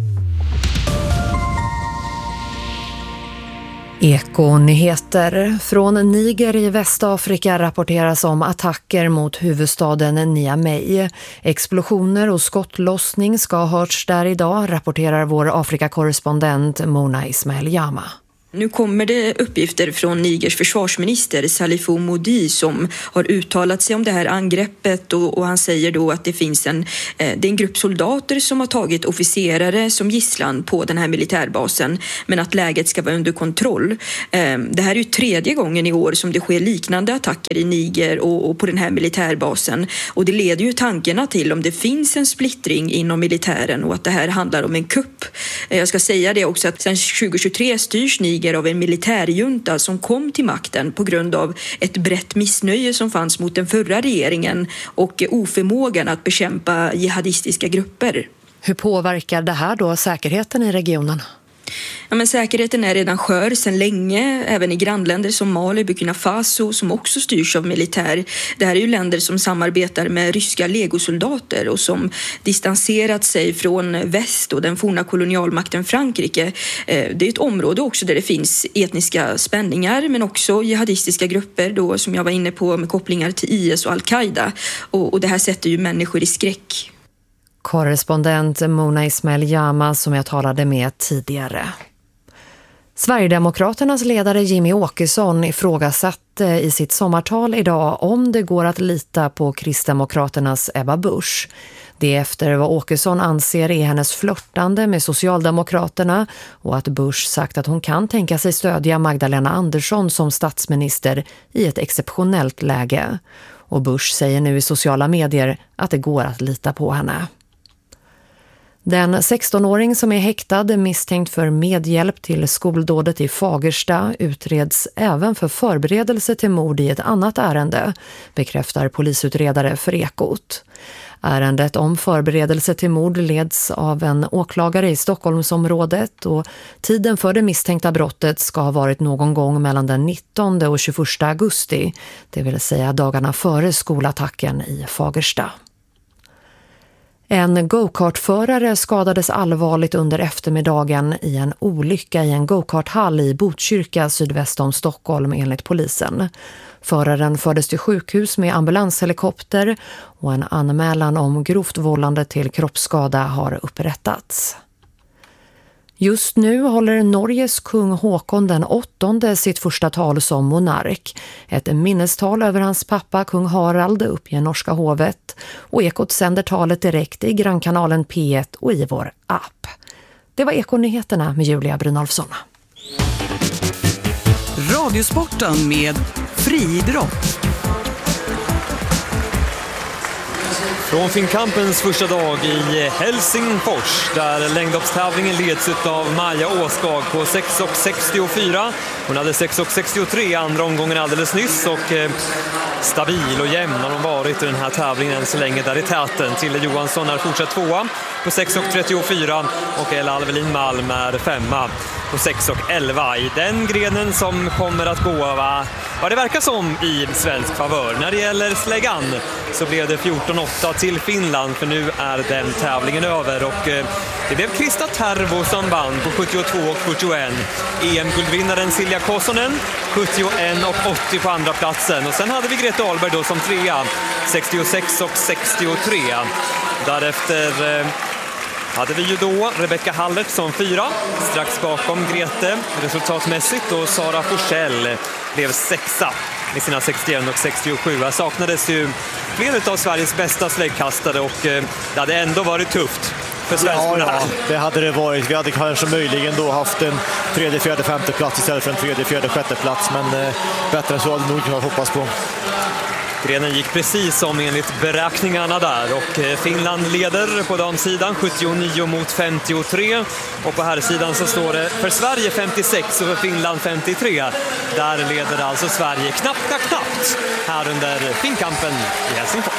Ekonyheter. Från Niger i Västafrika rapporteras om attacker mot huvudstaden Niamey. Explosioner och skottlossning ska ha hörts där idag, rapporterar vår Afrikakorrespondent Mona Ismail Jama. Nu kommer det uppgifter från Nigers försvarsminister Salifou Modi som har uttalat sig om det här angreppet och, och han säger då att det finns en, eh, det är en grupp soldater som har tagit officerare som gisslan på den här militärbasen, men att läget ska vara under kontroll. Eh, det här är ju tredje gången i år som det sker liknande attacker i Niger och, och på den här militärbasen, och det leder ju tankarna till om det finns en splittring inom militären och att det här handlar om en kupp. Eh, jag ska säga det också att sedan tjugo tjugotre styrs Niger av en militärjunta som kom till makten på grund av ett brett missnöje som fanns mot den förra regeringen och oförmågan att bekämpa jihadistiska grupper. Hur påverkar det här då säkerheten i regionen? Ja, men säkerheten är redan skör sedan länge, även i grannländer som Mali, Burkina Faso som också styrs av militär. Det här är ju länder som samarbetar med ryska legosoldater och som distanserat sig från väst och den forna kolonialmakten Frankrike. Det är ett område också där det finns etniska spänningar men också jihadistiska grupper då, som jag var inne på, med kopplingar till I S och Al-Qaida, och, och det här sätter ju människor i skräck. Korrespondent Mona Ismail Jama som jag talade med tidigare. Sverigedemokraternas ledare Jimmy Åkesson ifrågasatte i sitt sommartal idag om det går att lita på Kristdemokraternas Ebba Busch. Det efter vad Åkesson anser är hennes flörtande med Socialdemokraterna och att Busch sagt att hon kan tänka sig stödja Magdalena Andersson som statsminister i ett exceptionellt läge. Och Busch säger nu i sociala medier att det går att lita på henne. Den sextonåring som är häktad misstänkt för medhjälp till skoldådet i Fagersta utreds även för förberedelse till mord i ett annat ärende, bekräftar polisutredare för Ekot. Ärendet om förberedelse till mord leds av en åklagare i Stockholmsområdet och tiden för det misstänkta brottet ska ha varit någon gång mellan den nittonde och tjugoförsta augusti, det vill säga dagarna före skolattacken i Fagersta. En go-kartförare skadades allvarligt under eftermiddagen i en olycka i en go-karthall i Botkyrka sydväst om Stockholm enligt polisen. Föraren fördes till sjukhus med ambulanshelikopter och en anmälan om grovt vållande till kroppsskada har upprättats. Just nu håller Norges kung Håkon den åttonde sitt första tal som monark. Ett minnestal över hans pappa kung Harald upp i norska hovet. Och Ekot sänder talet direkt i grannkanalen P ett och i vår app. Det var Ekonyheterna med Julia Brynolfsson. Radiosporten med friidrott. Från Finnkampens första dag i Helsingfors där längdhoppstävlingen leds av Maja Åskag på sex sextiofyra. Hon hade sex sextiotre andra omgången alldeles nyss och eh, stabil och jämn har hon varit i den här tävlingen än så länge där i täten. Tilde Johansson är fortsatt tvåa på sex trettiofyra och Ella Alvelin Malm är femma på sex elva i den grenen som kommer att gå va? Vad det verkar som i svensk favör. När det gäller släggan så blev det fjorton åtta till Finland för nu är den tävlingen över och eh, det blev Krista Tervo som vann på sjuttiotvå och fyrtioen. E M-guldvinnaren Silja Kossonen sjuttioen och åttio på andra platsen och sen hade vi Grete Ahlberg då som trea sextiosex och sextiotre. Därefter eh, hade vi ju då Rebecca Hallert som fyra, strax bakom Grete resultatmässigt och Sara Forsell blev sexa med sina sextioen och sextiosju. Här saknades ju flera av Sveriges bästa släggkastare och eh, det hade ändå varit tufft för svenskarna. Ja, ja, det hade det varit. Vi hade kanske möjligen då haft en tredje, fjärde, femte plats istället för en tredje, fjärde, sjätte plats, men eh, bättre så hade nog kunnat hoppas på. Grenen gick precis som enligt beräkningarna där och Finland leder på damsidan sjuttionio mot femtiotre och på herrsidan så står det för Sverige femtiosex och för Finland femtiotre. Där leder alltså Sverige knappt, knappt, knappt här under Finnkampen i Helsingfors.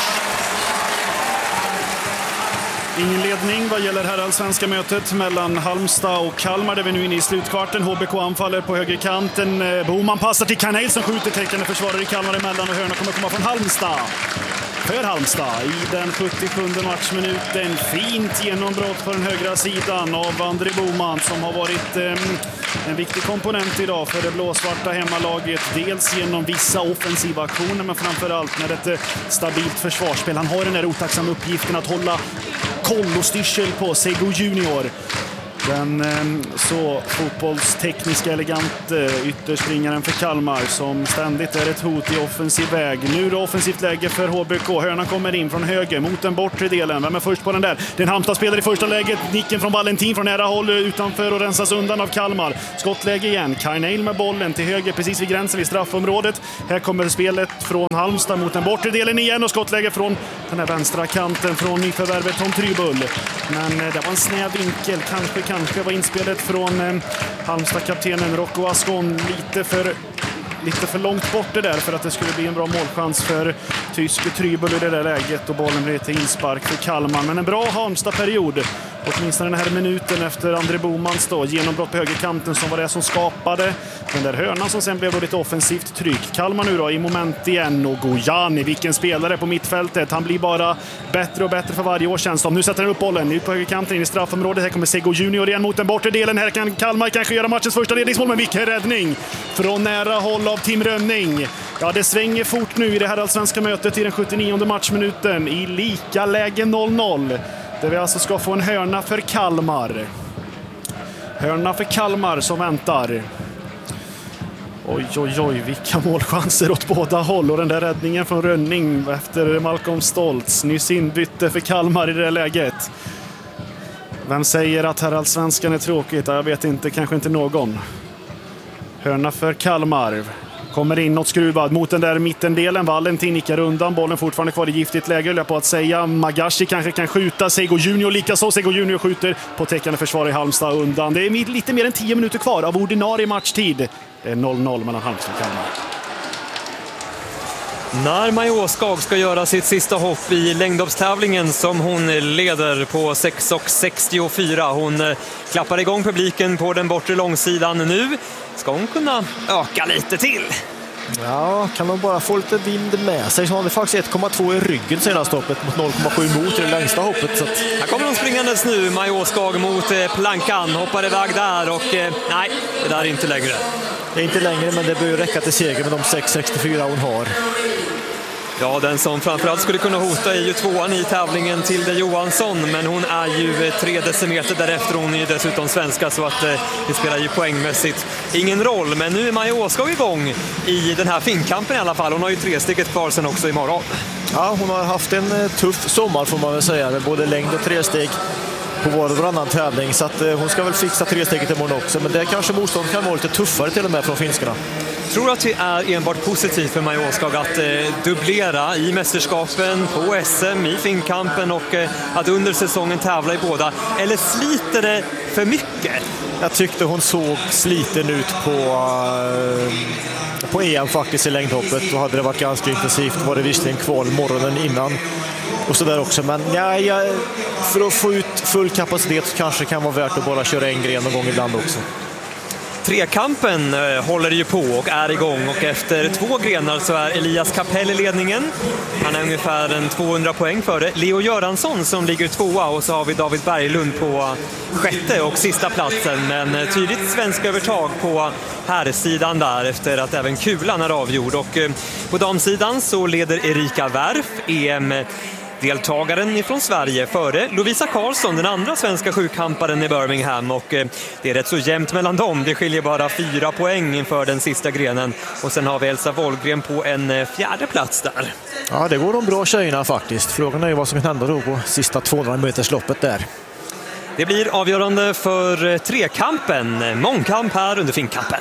Ingen ledning vad gäller herrallsvenska mötet mellan Halmstad och Kalmar där vi nu är inne i slutkvarten. H B K anfaller på högerkanten. Boman passar till Kanel som skjuter täckande försvarare i Kalmar emellan och hörna kommer komma från Halmstad. För Halmstad i den sjuttiosjunde matchminuten. Fint genombrott på den högra sidan av André Boman som har varit eh, en viktig komponent idag för det blåsvarta hemmalaget. Dels genom vissa offensiva aktioner men framförallt med ett eh, stabilt försvarsspel. Han har den där otacksamma uppgiften att hålla koll och styrsel på Sego Junior. Den så fotbollstekniska elegant ytterspringaren för Kalmar som ständigt är ett hot i offensiv väg. Nu då offensivt läge för H B K. Hörnan kommer in från höger mot den bortre delen. Vem är först på den där? Den Halmstad spelar i första läget. Nicken från Valentin från nära håll utanför och rensas undan av Kalmar. Skottläge igen. Karneil med bollen till höger precis vid gränsen vid straffområdet. Här kommer spelet från Halmstad mot den bortre delen igen och skottläge från den här vänstra kanten från nyförvärvet Tom Trybull. Men det var en snäv vinkel. Kanske, kanske var inspelet från eh, Halmstad-kaptenen Rocco Ascon lite för, lite för långt bort det där för att det skulle bli en bra målchans för tysk Trybull i det där läget och bollen blev till inspark för Kalmar. Men en bra Halmstad-period. Åtminstone den här minuten efter André Bomans då, genombrott på högerkanten som var det som skapade den där hörnan som sen blev då lite offensivt tryck. Kalmar nu då i moment igen och Gojani, vilken spelare på mittfältet. Han blir bara bättre och bättre för varje år känns det. Nu sätter han upp bollen ut på högerkanten in i straffområdet. Här kommer Sego Junior igen mot den bortre delen. Här kan Kalmar kanske göra matchens första ledningsmål, men vilken räddning från nära håll av Tim Rönning. Ja, det svänger fort nu i det här allsvenska mötet i den sjuttionionde matchminuten i lika läge noll noll. Där vi alltså ska få en hörna för Kalmar. Hörna för Kalmar som väntar. Oj, oj, oj, vilka målchanser åt båda håll. Och den där räddningen från Rönning efter Malcolm Stoltz. Nyss inbytte för Kalmar i det läget. Vem säger att här allsvenskan är tråkigt? Jag vet inte, kanske inte någon. Hörna för Kalmar. Kommer inåt skruvad mot den där mittendelen. Valentin nickar undan. Bollen fortfarande kvar i giftigt läge. Jag på att säga Magashi kanske kan skjuta. Sego Junior likaså. Sego Junior skjuter på täckande försvar i Halmstad undan. Det är lite mer än tio minuter kvar av ordinarie matchtid. Det är noll noll mellan Halmstad och Kalmar. När Maja Skag ska göra sitt sista hopp i längdhoppstävlingen som hon leder på sex sextiofyra. Hon klappar igång publiken på den bortre långsidan. Nu ska hon kunna öka lite till. Ja, kan de bara få lite vind med sig. Så har vi faktiskt ett komma två i ryggen senaste hoppet mot noll komma sju mot det längsta hoppet. Så att... Här kommer hon springandes nu, Maja Skag mot plankan. Hoppar iväg där och nej, det där är inte längre. Det är inte längre, men det bör ju räcka till seger med de sex sextiofyra hon har. Ja, den som framförallt skulle kunna hota är ju tvåan i tävlingen Tilde Johansson, men hon är ju tre decimeter därefter. Hon är ju dessutom svenska så att eh, det spelar ju poängmässigt ingen roll. Men nu är Maja Åskog igång i den här finkampen i alla fall. Hon har ju tre steget kvar sen också imorgon. Ja, hon har haft en tuff sommar får man väl säga, med både längd och tre steg på var och varannan tävling. Så att eh, hon ska väl fixa tre steget imorgon också. Men det kanske motståndet kan vara lite tuffare till och med från finskarna. Tror att det är enbart positivt för Maja Åskog att eh, dubblera i mästerskapen, på S M, i finkampen och eh, att under säsongen tävla i båda? Eller sliter det för mycket? Jag tyckte hon såg sliten ut på, uh, på E M faktiskt i längdhoppet. Då hade det varit ganska intensivt. Var det visserligen kval morgonen innan och så där också. Men ja, ja, för att få ut full kapacitet så kanske det kan vara värt att bara köra en gren någon gång ibland också. Trekampen eh, håller ju på och är igång och efter två grenar så är Elias Kapell i ledningen. Han är ungefär en tvåhundra poäng före Leo Göransson som ligger tvåa och så har vi David Berglund på sjätte och sista platsen. Men eh, tydligt svensk övertag på herrsidan där efter att även kulan är avgjord. Och eh, på damsidan så leder Erika Wärf E M deltagaren ifrån Sverige före Lovisa Karlsson, den andra svenska sjukhamparen i Birmingham, och eh, det är rätt så jämnt mellan dem. Det skiljer bara fyra poäng inför den sista grenen och sen har vi Elsa Wollgren på en eh, fjärde plats där. Ja, det går de bra tjejerna faktiskt. Frågan är ju vad som kan hända då på sista tvåhundra meters loppet där. Det blir avgörande för eh, trekampen, mångkamp här under finkampen.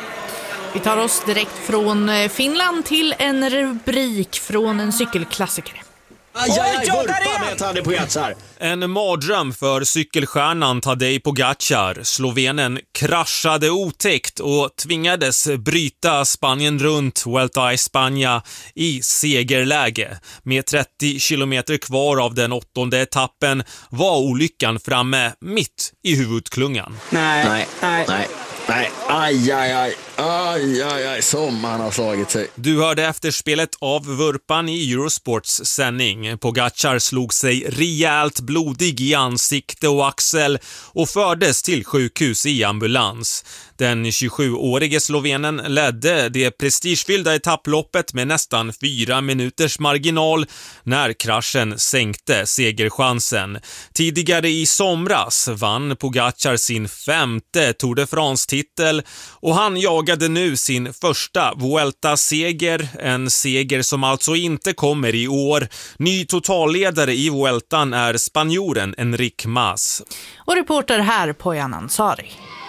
Vi tar oss direkt från Finland till en rubrik från en cykelklassiker. Aj, aj, aj, vurpa med Tadej Pogačar. En mardröm för cykelstjärnan Tadej Pogačar. Slovenen kraschade otäckt och tvingades bryta Spanien runt Vuelta a España i segerläge. Med trettio kilometer kvar av den åttonde etappen var olyckan framme mitt i huvudklungan. Nej, nej, nej. nej. Nej, Aj, aj, aj. Aj, aj, aj. Sommaren har slagit sig. Du hörde efterspelet av vurpan i Eurosports sändning. Pogačar slog sig rejält blodig i ansikte och axel och fördes till sjukhus i ambulans. Den tjugosjuårige slovenen ledde det prestigefyllda etapploppet med nästan fyra minuters marginal när kraschen sänkte segerchansen. Tidigare i somras vann Pogačar sin femte Tour de France-titel och han jagade nu sin första Vuelta-seger, en seger som alltså inte kommer i år. Ny totalledare i Vueltan är spanjoren Enric Mas. Och reporter här på Jan Ansari.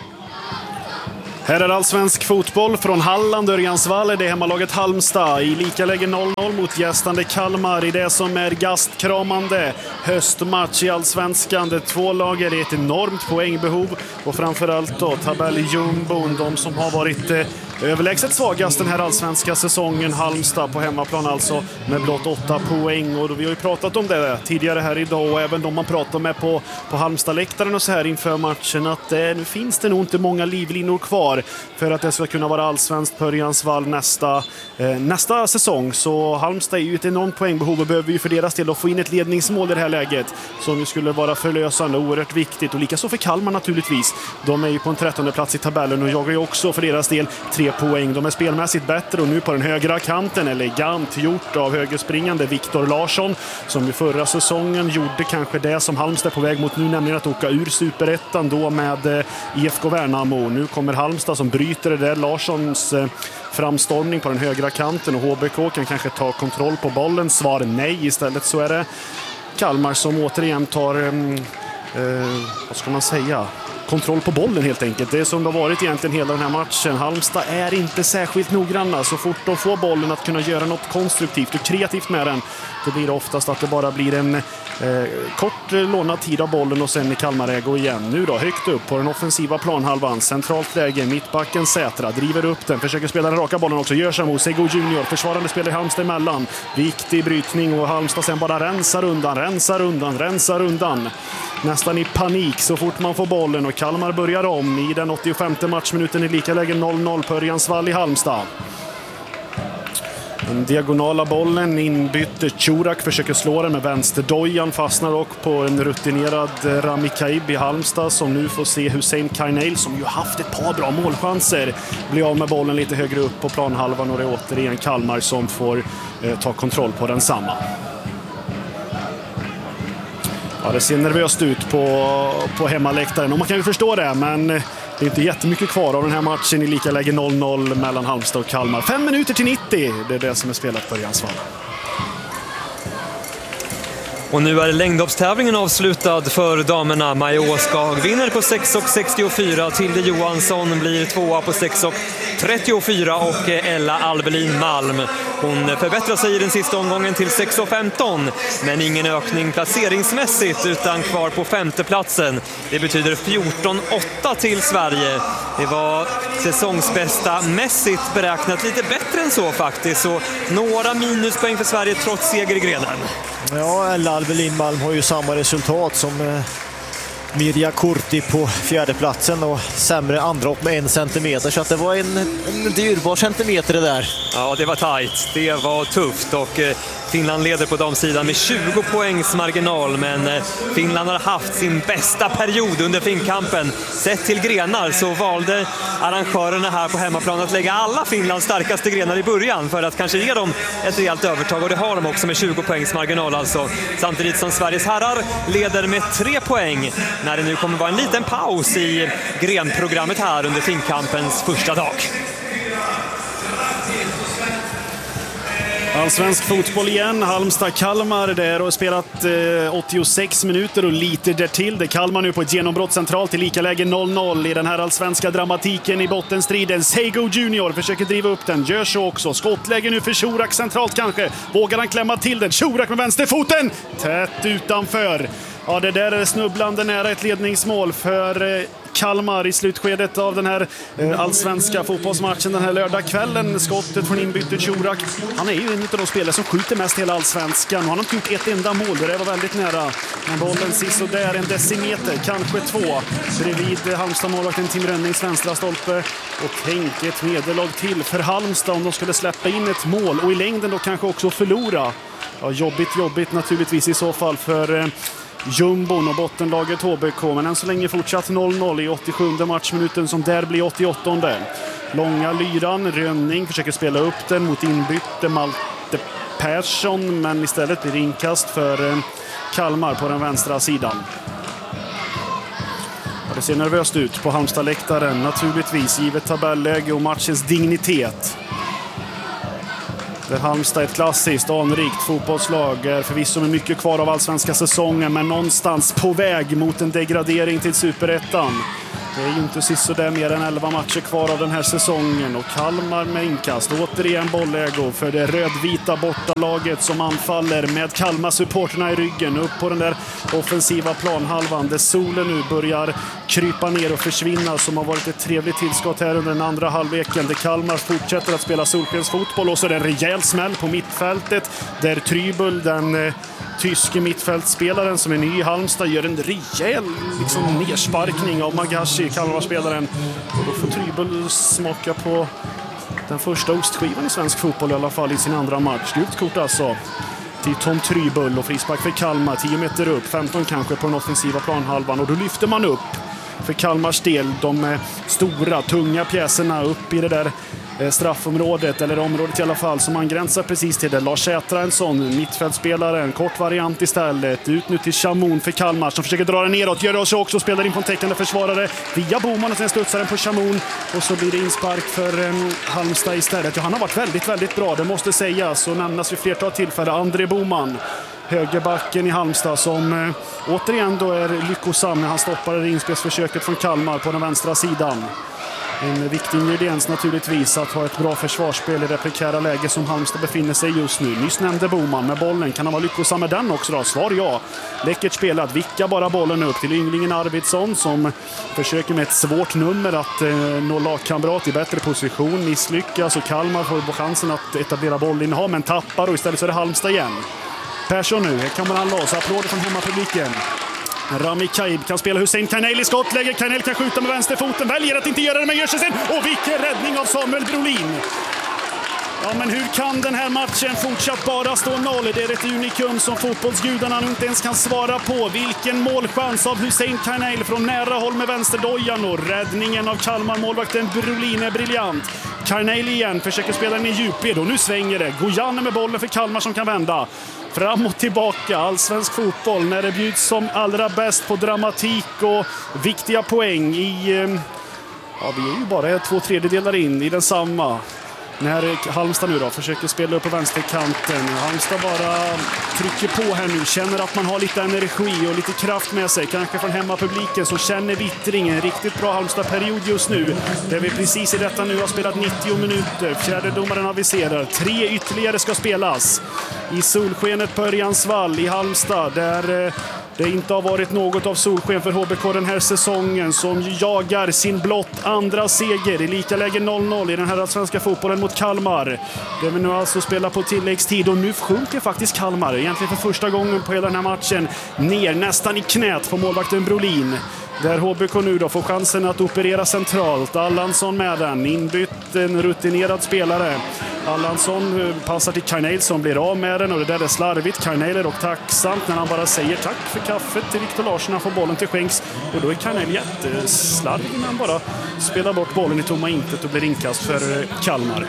Här är allsvensk fotboll från Halland, Örjansvall. Det är hemmalaget Halmstad i likaläge noll noll mot gästande Kalmar i det som är gastkramande höstmatch i allsvenskan. Det två lag är ett enormt poängbehov och framförallt då tabelljumbon, de som har varit eh, överlägset svagast den här allsvenska säsongen. Halmstad på hemmaplan alltså med blott åtta poäng, och vi har ju pratat om det tidigare här idag, och även de man pratar med på, på Halmstad-läktaren och så här inför matchen, att eh, nu finns det nog inte många livlinor kvar för att det ska kunna vara allsvenskt på Örjansvall nästa, eh, nästa säsong. Så Halmstad är ju ett enormt poängbehov och behöver ju för deras del att få in ett ledningsmål i det här läget som ju skulle vara förlösande och oerhört viktigt, och likaså för Kalmar naturligtvis. De är ju på en trettonde plats i tabellen och jagar ju också för deras del tre poäng. De är spelmässigt bättre, och nu på den högra kanten elegant gjort av högerspringande Viktor Larsson, som ju förra säsongen gjorde kanske det som Halmstad är på väg mot nu, nämligen att åka ur superettan då med eh, I F K Värnamo. Nu kommer Halmstad som bryter det där. Larssons eh, framstormning på den högra kanten, och H B K kan kanske ta kontroll på bollen. Svar nej. Istället så är det Kalmar som återigen tar eh, eh, vad ska man säga, kontroll på bollen helt enkelt. Det är som det har varit egentligen hela den här matchen. Halmstad är inte särskilt noggranna. Så fort de får bollen att kunna göra något konstruktivt och kreativt med den, då blir det oftast att det bara blir en eh, kort lånad tid av bollen och sen i Kalmar-ägo igen. Nu då, högt upp på den offensiva planhalvan. Centralt läge, mittbacken Sätra driver upp den, försöker spela den raka bollen också. Gör Samu, Sego Junior, försvarande spelar Halmstad emellan. Viktig brytning, och Halmstad sen bara rensar undan, rensar undan, rensar undan. Nästan i panik så fort man får bollen, och Kalmar börjar om i den åttiofemte matchminuten i likaläge noll noll på Örjansvall i Halmstad. Den diagonala bollen inbytt. Churak försöker slå den med vänsterdojan, fastnar dock på en rutinerad Rami Kaib i Halmstad, som nu får se Hussein Kainail, som ju haft ett par bra målchanser, bli av med bollen lite högre upp på planhalvan, och det är återigen Kalmar som får eh, ta kontroll på den samma. Ja, det ser nervöst ut på, på hemmaläktaren, och man kan ju förstå det, men det är inte jättemycket kvar av den här matchen i likaläge noll noll mellan Halmstad och Kalmar. Fem minuter till nittio, det är det som är spelat på Örjansvall. Och nu är längdhoppstävlingen avslutad för damerna. Maja Åskag vinner på sex sextiofyra, Tilde Johansson blir tvåa på sex trettiofyra och Ella Albelin Malm, hon förbättrar sig i den sista omgången till sex femton, men ingen ökning placeringsmässigt utan kvar på femteplatsen. Det betyder fjorton åtta till Sverige. Det var säsongsbästa mässigt beräknat lite bättre än så faktiskt, så några minuspoäng för Sverige trots seger i grenen. Ja, Ella Albelin Malm har ju samma resultat som eh, Mirja Kurti på fjärdeplatsen, och sämre andra med en centimeter, så att det var en, en dyrbar centimeter det där. Ja, det var tajt. Det var tufft, och eh, Finland leder på damsidan med tjugo poängs marginal, men eh, Finland har haft sin bästa period under finkampen. Sett till grenar så valde arrangörerna här på hemmaplan att lägga alla Finlands starkaste grenar i början för att kanske ge dem ett rejält övertag, och det har de också med tjugo poängs marginal alltså. Samtidigt som Sveriges herrar leder med tre poäng när det nu kommer vara en liten paus i grenprogrammet här under finkampens första dag. Allsvensk fotboll igen, Halmstad-Kalmar där och spelat eh, åttiosex minuter och lite därtill. Det Kalmar nu på ett genombrott centralt i likaläge noll noll i den här allsvenska dramatiken i bottenstriden. Sego Junior försöker driva upp den, gör så också. Skottläge nu för Churak centralt kanske. Vågar han klämma till den? Churak med vänsterfoten, tätt utanför. Ja, det där är snubblande nära ett ledningsmål för Kalmar i slutskedet av den här allsvenska fotbollsmatchen den här lördagskvällen. Skottet från inbytet Shurak. Han är ju en av de spelare som skjuter mest hela allsvenskan. Han har inte gjort ett enda mål, det var väldigt nära. Men bollen sist och där en decimeter, kanske två. Bredvid Halmstad-målvakten Tim Rönnings vänstra stolpe. Och tänk ett nederlag till för Halmstad om de skulle släppa in ett mål. Och i längden då kanske också förlora. Ja, jobbigt, jobbigt naturligtvis i så fall för jumbon och bottenlaget H B K, men än så länge fortsatt noll noll i åttiosjunde matchminuten som där blir åttioåttonde. Långa lyran, Rönning försöker spela upp den mot inbytte Malte Persson, men istället blir det inkast för Kalmar på den vänstra sidan. Det ser nervöst ut på Halmstad-läktaren, naturligtvis givet tabelläge och matchens dignitet. Där Halmstad är ett klassiskt, anrikt fotbollslag, är förvisso med mycket kvar av allsvenska säsongen, men någonstans på väg mot en degradering till Superettan. Det är ju inte sist så där mer än elva matcher kvar av den här säsongen, och Kalmar med inkast. Återigen bollägo för det rödvita bortalaget som anfaller med Kalmar-supporterna i ryggen upp på den där offensiva planhalvan där solen nu börjar krypa ner och försvinna, som har varit ett trevligt tillskott här under den andra halvleken. Där Kalmar fortsätter att spela solskensfotboll, och så är det en rejäl smäll på mittfältet där Trybul, den eh, tyske mittfältspelaren som är ny i Halmstad, gör en rejäl liksom, nersparkning av Magashi, Kalmar-spelaren. Och då får Trybul smaka på den första ostskivan i svensk fotboll i alla fall i sin andra match. Gult kort alltså till Tom Trybul, och frispark för Kalmar, tio meter upp, femton kanske på den offensiva planhalvan, och då lyfter man upp för Kalmars del de stora, tunga pjäserna upp i det där straffområdet, eller området i alla fall, som man gränsar precis till det. Lars Sätra, en sån mittfältspelare, en kort variant istället. Ut nu till Chamoun för Kalmar som försöker dra den neråt, gör det också, också spelar in på en täckande försvarare via Boman, och sen studsar den på Chamoun, och så blir det inspark för um, Halmstad istället. Ja, han har varit väldigt, väldigt bra, det måste sägas, och nämnas vid flertal tillfällen. André Boman, högerbacken i Halmstad, som eh, återigen då är lyckosam när han stoppar inspelsförsöket från Kalmar på den vänstra sidan. En viktig ingrediens naturligtvis att ha ett bra försvarsspel i det prekära läge som Halmstad befinner sig just nu. Nyss nämnde Boman med bollen. Kan han vara lyckosam med den också då? Svar ja. Läckert spelat. Vickar bara bollen upp till ynglingen Arvidsson som försöker med ett svårt nummer att eh, nå lagkamrat i bättre position. Misslyckas, och Kalmar får chansen att etablera bollinnehav, men tappar, och istället så är det Halmstad igen. Persson nu, här kan man loss. Applåder från hemmapubliken. Rami Kaib kan spela Hussein Kainel i skottläge. Kainel kan skjuta med vänsterfoten, väljer att inte göra det, men gör sig sen. Och vilken räddning av Samuel Brolin! Ja, men hur kan den här matchen fortsatt bara stå noll? Det är ett unikum som fotbollsgudarna inte ens kan svara på. Vilken målchans av Hussein Kainel från nära håll med vänsterdojan, och räddningen av Kalmar-målvakten Brolin är briljant. Kainel igen försöker spela den i djupled, och nu svänger det. Gojane med bollen för Kalmar som kan vända. Fram och tillbaka, allsvensk fotboll när det bjuds som allra bäst på dramatik och viktiga poäng i... Ja, vi är ju bara två tredjedelar in i den samma. När Halmstad nu då försöker spela upp på vänsterkanten. Halmstad bara trycker på här nu, känner att man har lite energi och lite kraft med sig. Kanske från hemmapubliken så känner Vittringen riktigt bra Halmstad-period just nu. Där vi precis i detta nu har spelat nittio minuter. Fjärde domaren aviserar. Tre ytterligare ska spelas. I solskenet på Örjansvall i Halmstad, där det inte har varit något av solsken för H B K den här säsongen, som jagar sin blott andra seger i lika läge noll noll i den här svenska fotbollen mot Kalmar. Det vi nu alltså spelar på tilläggstid, och nu sjunker faktiskt Kalmar, egentligen för första gången på hela den här matchen, ner nästan i knät på målvakten Brolin. Där H B K nu då får chansen att operera centralt. Allansson med den, inbytt en rutinerad spelare. Allansson passar till Kainel som blir av med den, och det där är slarvigt. Kainel är dock tacksamt när han bara säger tack för kaffet till Viktor Larsson. Han får bollen till skänks, och då är Kainel jätteslarvig när han bara spelar bort bollen i tomma intet och blir inkast för Kalmar.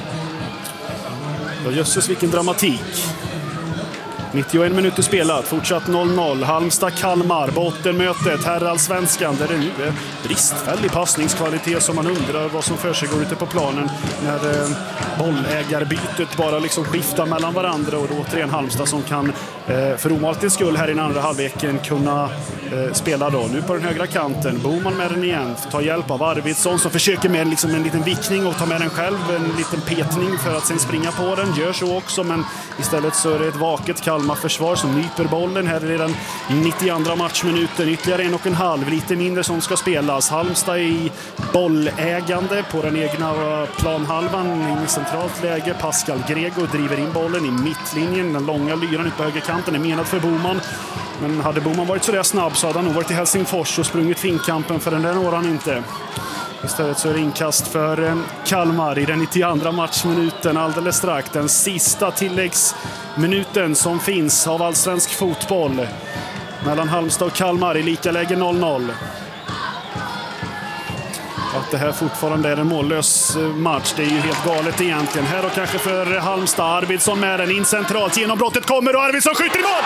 Då jösses vilken dramatik. nittioen minuter spelat, fortsatt noll noll. Halmstad-Kalmar, bottenmötet, herrallsvenskan, där det nu är bristfällig passningskvalitet som man undrar vad som för sig går ute på planen när eh, bollägarbytet bara liksom skiftar mellan varandra, och då återigen Halmstad som kan eh, för omaltens skull här i den andra halvleken kunna eh, spela då. Nu på den högra kanten, Boman med den igen, tar hjälp av Arvidsson som försöker med liksom en liten vickning och ta med den själv, en liten petning för att sen springa på den, gör så också, men istället så är det ett vaket Kalmar Kalmar-försvar som nyper bollen här i den nittioandra matchminuten. Ytterligare en och en halv, lite mindre som ska spelas. Halmstad i bollägande på den egna planhalvan i centralt läge. Pascal Grego driver in bollen i mittlinjen. Den långa lyran ut på högerkanten är menad för Boman. Men hade Boman varit så där snabb så hade han nog varit i Helsingfors och sprungit finkampen, för den där når han inte. Istället så är det inkast för Kalmar i den nittioandra matchminuten alldeles strax. Den sista tilläggsminuten som finns av allsvensk fotboll. Mellan Halmstad och Kalmar i lika läge noll noll. Att det här fortfarande är en mållös match, det är ju helt galet egentligen. Här och kanske för Halmstad, Arvidsson med den in centralt. Genombrottet kommer och Arvidsson skjuter i mål!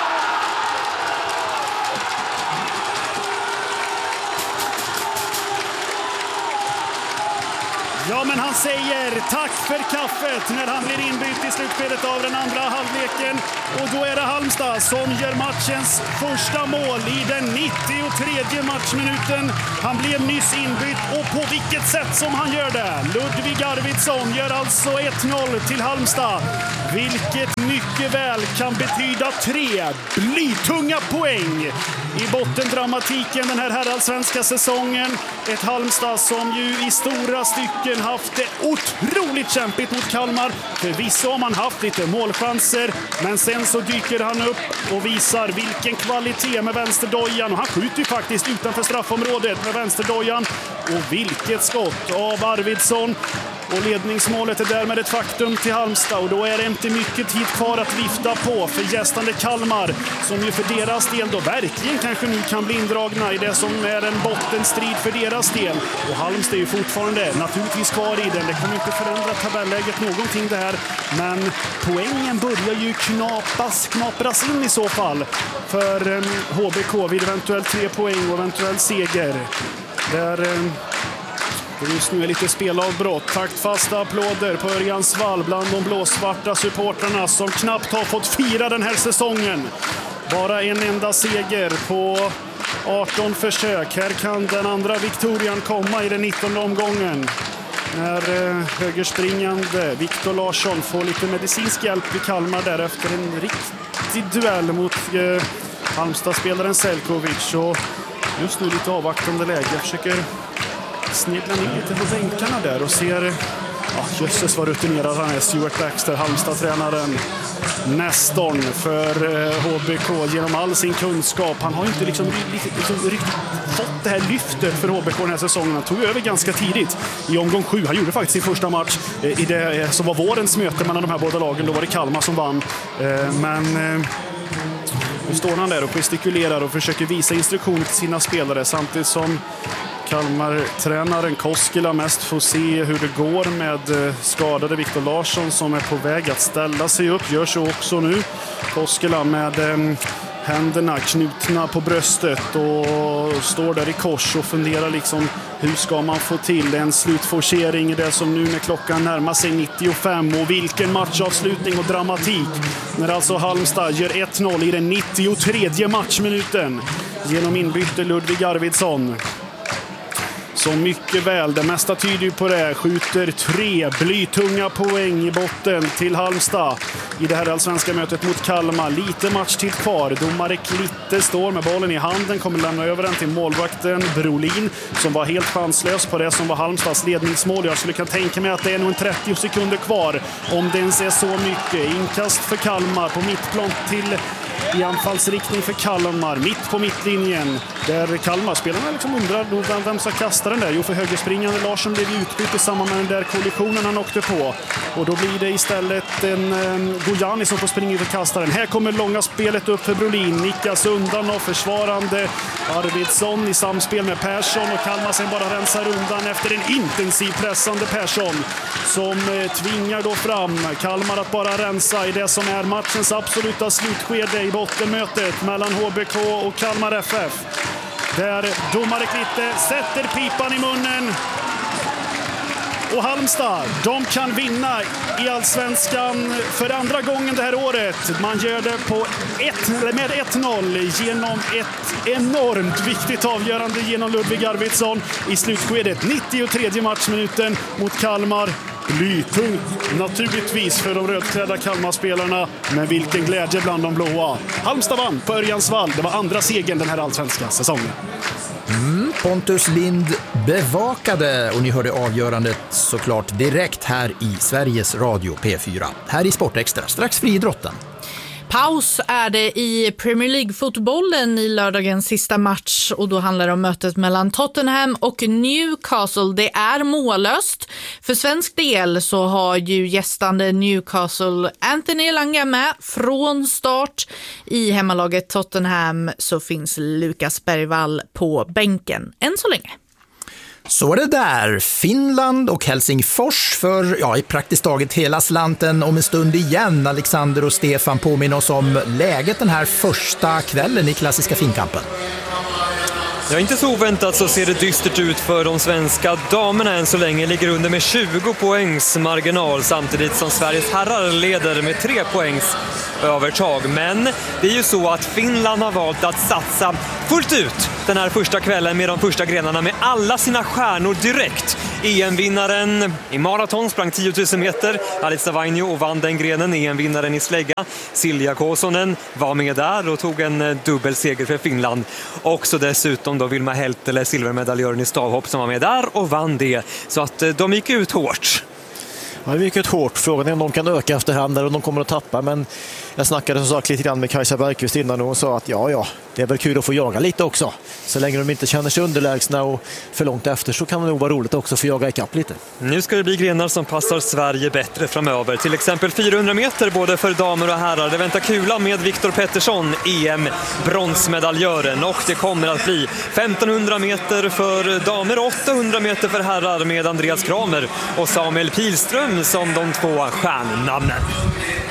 Ja, men han säger tack för kaffet när han blir inbytt i slutskedet av den andra halvleken. Och då är det Halmstad som gör matchens första mål i den nittiotredje matchminuten. Han blev nyss inbytt, och på vilket sätt som han gör det. Ludvig Arvidsson gör alltså ett noll till Halmstad. Vilket mycket väl kan betyda tre blytunga poäng i bottendramatiken den här herrallsvenska säsongen. Ett Halmstad som ju i stora stycken haft det otroligt kämpigt mot Kalmar. Förvisso har man haft lite målchanser, men sen så dyker han upp och visar vilken kvalitet med vänsterdojan. Och han skjuter ju faktiskt utanför straffområdet med vänsterdojan. Och vilket skott av Arvidsson. Och ledningsmålet är därmed ett faktum till Halmstad, och då är det inte mycket tid kvar att vifta på för gästande Kalmar, som ju för deras del då verkligen kanske nu kan bli indragna i det som är en bottenstrid för deras del. Och Halmstad är ju fortfarande naturligtvis kvar i den. Det kommer inte förändra tabelläget någonting det här, men poängen börjar ju knapas, knapras in i så fall för H B K vid eventuellt tre poäng och eventuell seger. Där just nu är lite spelavbrott. Taktfasta applåder på Örjans vall bland de blåsvarta supporterna som knappt har fått fira den här säsongen. Bara en enda seger på arton försök. Här kan den andra Victorian komma i den nittonde omgången. När eh, högerspringande Viktor Larsson får lite medicinsk hjälp i Kalmar där efter en riktig duell mot eh, Halmstad-spelaren Selkovic. Och just nu lite avvaktande läge. Jag försöker snegla ner lite på bänkarna där och ser, ja, jösses vad rutinerad han är, Stuart Baxter, Halmstad-tränaren. Nästorn för eh, H B K genom all sin kunskap. Han har inte liksom, liksom riktigt fått det här lyftet för H B K den här säsongen. Han tog över ganska tidigt i omgång sju. Han gjorde faktiskt sin första match eh, i det eh, som var vårens möte mellan de här båda lagen. Då var det Kalmar som vann. Eh, men... Eh, Nu står han där och gestikulerar och försöker visa instruktioner till sina spelare, samtidigt som Kalmar-tränaren Koskela mest får se hur det går med skadade Viktor Larsson som är på väg att ställa sig upp. Gör så också nu. Koskela med eh, händerna knutna på bröstet och står där i kors och funderar liksom hur ska man få till en slutforcering i det som nu när klockan närmar sig nittiofem. Och vilken matchavslutning och dramatik när alltså Halmstad gör ett noll i den nittiotredje matchminuten genom inbyte Ludvig Arvidsson. Så mycket väl, det mesta tyder ju på det, skjuter tre blytunga poäng i botten till Halmstad i det här allsvenska mötet mot Kalmar. Lite matchtid kvar, domare Klitte står med bollen i handen, kommer lämna över den till målvakten Brolin som var helt chanslös på det som var Halmstads ledningsmål. Jag skulle kunna tänka mig att det är nog en trettio sekunder kvar, om det ens är så mycket. Inkast för Kalmar på mittplan till i anfallsriktning för Kalmar, mitt på mittlinjen, där Kalmar-spelarna liksom undrar vem ska kasta den där. Jo, för högerspringande Larsson blev utbytt i samband med den där kollisionen han åkte på. Och då blir det istället en um, Gojani som får springa ut och kasta den. Här kommer långa spelet upp för Brolin, nickas undan och försvarande Arvidsson i samspel med Persson, och Kalmar sen bara rensar undan efter en intensiv pressande Persson som uh, tvingar då fram Kalmar att bara rensa i det som är matchens absoluta slutskede i bottenmötet mellan H B K och Kalmar F F. Där domare Klitte sätter pipan i munnen. Och Halmstad, de kan vinna i Allsvenskan för andra gången det här året. Man gör det på ett, med ett noll genom ett enormt viktigt avgörande genom Ludvig Arvidsson i slutskedet. nittiotredje matchminuten mot Kalmar. Blytungt naturligtvis för de rödklädda Kalmarspelarna, men vilken glädje bland de blåa. Halmstad vann på Örjansvall. Det var andra segern den här allsvenska säsongen. Mm, Pontus Lind bevakade och ni hörde avgörandet såklart direkt här i Sveriges Radio P fyra. Här i Sportextra, strax friidrotten. Paus är det i Premier League-fotbollen i lördagens sista match och då handlar det om mötet mellan Tottenham och Newcastle. Det är mållöst. För svensk del så har ju gästande Newcastle Anthony Elanga med från start. I hemmalaget Tottenham så finns Lukas Bergvall på bänken än så länge. Så är det där. Finland och Helsingfors för ja, i praktiskt taget hela slanten om en stund igen. Alexander och Stefan påminner oss om läget den här första kvällen i klassiska finkampen. Ja, inte så oväntat så ser det dystert ut för de svenska damerna än så länge. Ligger under med tjugo poängs marginal samtidigt som Sveriges herrar leder med tre poängs övertag. Men det är ju så att Finland har valt att satsa fullt ut den här första kvällen med de första grenarna med alla sina stjärnor direkt. E M-vinnaren i maraton sprang tio tusen meter, Alisa Vainio, och vann den grenen. E M-vinnaren i slägga, Silja Kosonen, var med där och tog en dubbelseger för Finland. Också dessutom då Vilma Heltele, silvermedaljören i stavhopp, som var med där och vann det. Så att de gick ut hårt. Ja, det gick ut hårt. Frågan är om de kan öka efterhand eller om de kommer att tappa. Men jag snackade som sagt lite grann med Kajsa Bergqvist innan och hon sa att ja, ja, det är väl kul att få jaga lite också. Så länge de inte känner sig underlägsna och för långt efter så kan det nog vara roligt också att få jaga ikapp lite. Nu ska det bli grenar som passar Sverige bättre framöver. Till exempel fyrahundra meter både för damer och herrar. Det väntar kula med Viktor Pettersson, E M-bronsmedaljören. Och det kommer att bli femtonhundra meter för damer och åttahundra meter för herrar med Andreas Kramer och Samuel Pilström som de två stjärnnamnen.